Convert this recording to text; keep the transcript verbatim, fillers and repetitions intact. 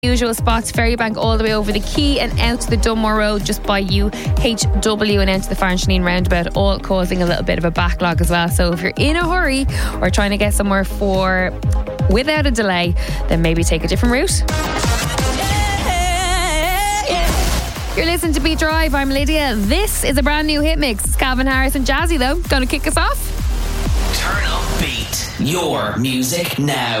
Usual spots, Ferrybank all the way over the Quay and out to the Dunmore Road just by U H W and out to the Farnshaneen roundabout, all causing a little bit of a backlog as well. So if you're in a hurry or trying to get somewhere for without a delay, then maybe take a different route. You're listening to Beat Drive. I'm Lydia. This is a brand new hit mix. It's Calvin Harris and Jazzy though. Gonna kick us off. Turn up Beat. Your music now.